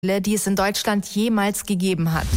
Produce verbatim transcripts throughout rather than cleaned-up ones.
die es in Deutschland jemals gegeben hat.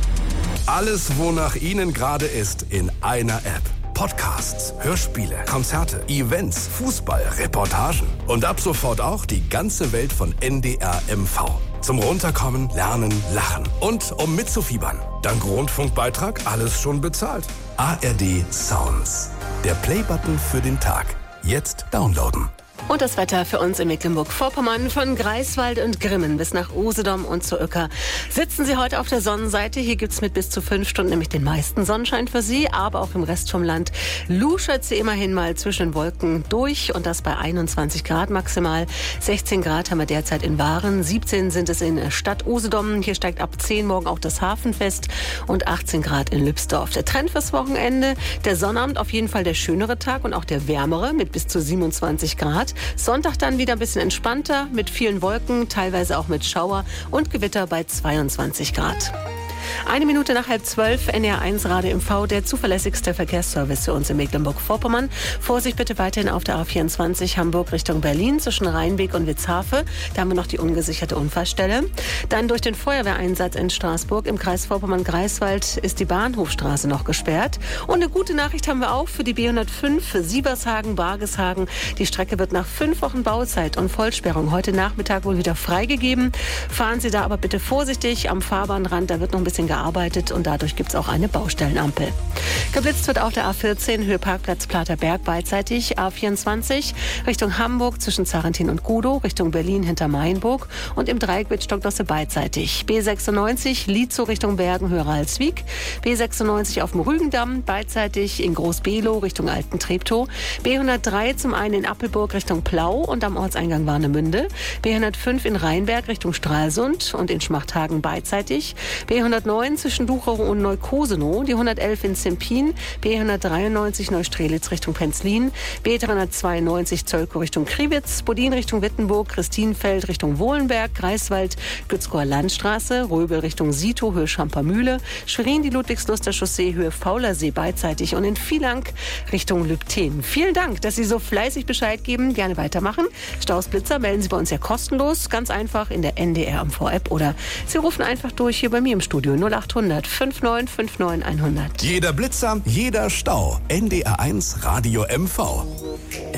Alles, wonach Ihnen gerade ist, in einer App. Podcasts, Hörspiele, Konzerte, Events, Fußball, Reportagen und ab sofort auch die ganze Welt von N D R M V. Zum Runterkommen, Lernen, Lachen und um mitzufiebern. Dank Rundfunkbeitrag alles schon bezahlt. A R D Sounds. Der Playbutton für den Tag. Jetzt downloaden. Und das Wetter für uns in Mecklenburg-Vorpommern von Greifswald und Grimmen bis nach Usedom und zu Uecker. Sitzen Sie heute auf der Sonnenseite. Hier gibt's mit bis zu fünf Stunden nämlich den meisten Sonnenschein für Sie. Aber auch im Rest vom Land luschert sie immerhin mal zwischen den Wolken durch. Und das bei einundzwanzig Grad maximal. sechzehn Grad haben wir derzeit in Waren. siebzehn sind es in Stadt Usedom. Hier steigt ab zehn morgen auch das Hafenfest. Und achtzehn Grad in Lübsdorf. Der Trend fürs Wochenende. Der Sonnabend auf jeden Fall der schönere Tag und auch der wärmere mit bis zu siebenundzwanzig Grad. Sonntag dann wieder ein bisschen entspannter mit vielen Wolken, teilweise auch mit Schauer und Gewitter bei zweiundzwanzig Grad. Eine Minute nach halb zwölf, N D R eins Radio M V, der zuverlässigste Verkehrsservice für uns in Mecklenburg-Vorpommern. Vorsicht bitte weiterhin auf der A vierundzwanzig Hamburg Richtung Berlin zwischen Rheinbeek und Witzhafe. Da haben wir noch die ungesicherte Unfallstelle. Dann durch den Feuerwehreinsatz in Straßburg im Kreis Vorpommern-Greifswald ist die Bahnhofstraße noch gesperrt. Und eine gute Nachricht haben wir auch für die B hundertfünf für Siebershagen-Bargeshagen. Die Strecke wird nach fünf Wochen Bauzeit und Vollsperrung heute Nachmittag wohl wieder freigegeben. Fahren Sie da aber bitte vorsichtig am Fahrbahnrand, da wird noch ein bisschen gearbeitet und dadurch gibt es auch eine Baustellenampel. Geblitzt wird auf der A vierzehn, Höhe Parkplatz Platerberg beidseitig, A vierundzwanzig Richtung Hamburg zwischen Zarentin und Gudow, Richtung Berlin hinter Mainburg und im Dreieck wird Stockdosse beidseitig. B sechsundneunzig, Lietzow Richtung Bergen, Höhe Ralswiek, B sechsundneunzig auf dem Rügendamm, beidseitig in Groß-Below Richtung Alten Treptow, B hundertdrei zum einen in Appelburg Richtung Plau und am Ortseingang Warnemünde, B hundertfünf in Rheinberg Richtung Stralsund und in Schmachthagen beidseitig, B hundertneun zwischen Duchow und Neukosenow, die hundertelf in Zimpin, B hundertdreiundneunzig Neustrelitz Richtung Penzlin, B dreihundertzweiundneunzig Zölkow Richtung Kriwitz, Bodin Richtung Wittenburg, Christinfeld Richtung Wohlenberg, Greifswald, Gützkower Landstraße, Röbel Richtung Sito, Höhe Schampermühle, Schwerin die Ludwigsluster Chaussee, Höhe Faulersee beidseitig und in Vielank Richtung Lübten. Vielen Dank, dass Sie so fleißig Bescheid geben. Gerne weitermachen. Staus, Blitzer melden Sie bei uns ja kostenlos, ganz einfach in der N D R M V-App oder Sie rufen einfach durch hier bei mir im Studio null achthundert neunundfünfzig neunundfünfzig hundert. Jeder Blitzer, jeder Stau. N D R eins Radio M V.